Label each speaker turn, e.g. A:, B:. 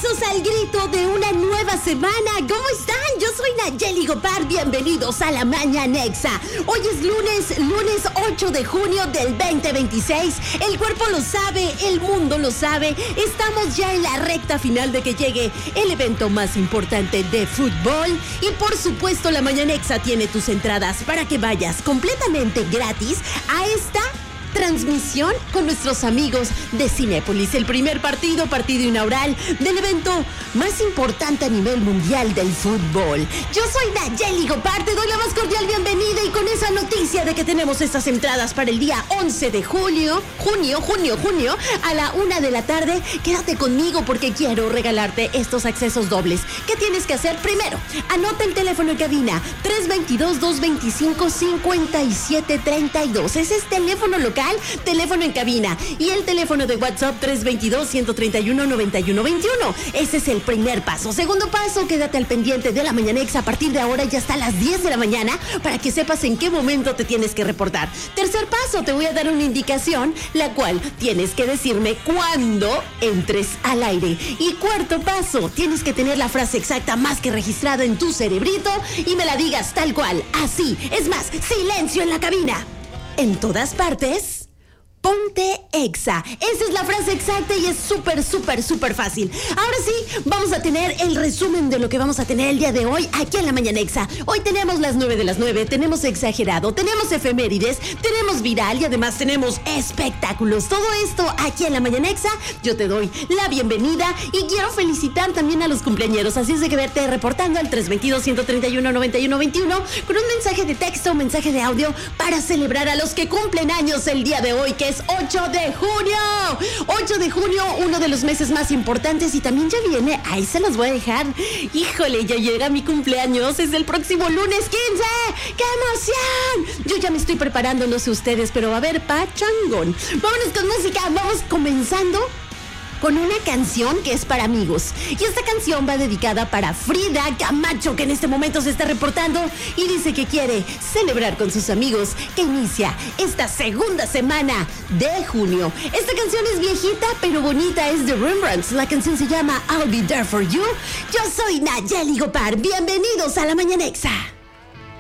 A: mañanexos al grito de una nueva semana. ¿Cómo están? Yo soy Nayeli Gopar. Bienvenidos a la Mañanexa. Hoy es lunes 8 de junio del 2026. El cuerpo lo sabe, el mundo lo sabe. Estamos ya en la recta final de que llegue el evento más importante de fútbol. Y por supuesto, la Mañanexa tiene tus entradas para que vayas completamente gratis a esta transmisión con nuestros amigos de Cinépolis, el primer partido inaugural del evento más importante a nivel mundial del fútbol. Yo soy Nayeli Gopar, te doy la más cordial bienvenida y con esa noticia de que tenemos estas entradas para el día 11 de junio, a la 1 de la tarde, quédate conmigo porque quiero regalarte estos accesos dobles. ¿Qué tienes que hacer? Primero, anota el teléfono en cabina, 322-225-5732. Ese es teléfono local, teléfono en cabina, y el teléfono de WhatsApp 322-131-9121. Ese es el primer paso. Segundo paso, quédate al pendiente de la Mañanexa a partir de ahora ya hasta las 10 de la mañana para que sepas en qué momento te tienes que reportar. Tercer paso, te voy a dar una indicación, la cual tienes que decirme cuándo entres al aire. Y cuarto paso, tienes que tener la frase exacta más que registrada en tu cerebrito y me la digas tal cual, así. Es más, silencio en la cabina. En todas partes, ponte Exa. Esa es la frase exacta y es súper fácil. Ahora sí, vamos a tener el resumen de lo que vamos a tener el día de hoy aquí en la Mañanexa. Hoy tenemos las 9 de las 9, tenemos exagerado, tenemos efemérides, tenemos viral y además tenemos espectáculos. Todo esto aquí en la Mañanexa. Yo te doy la bienvenida y quiero felicitar también a los cumpleañeros. Así es de que verte reportando al 322-131-9121 con un mensaje de texto, un mensaje de audio para celebrar a los que cumplen años el día de hoy, que es 8 de junio. 8 de junio, uno de los meses más importantes y también ya viene, ahí se los voy a dejar. Híjole, ya llega mi cumpleaños, es el próximo lunes 15. ¡Qué emoción! Yo ya me estoy preparando, no sé ustedes, pero va a haber pachangón. Vámonos con música, vamos comenzando con una canción que es para amigos. Y esta canción va dedicada para Frida Camacho, que en este momento se está reportando y dice que quiere celebrar con sus amigos que inicia esta segunda semana de junio. Esta canción es viejita, pero bonita, es de Rembrandts. La canción se llama I'll Be There For You. Yo soy Nayeli Gopar. Bienvenidos a la Mañanexa.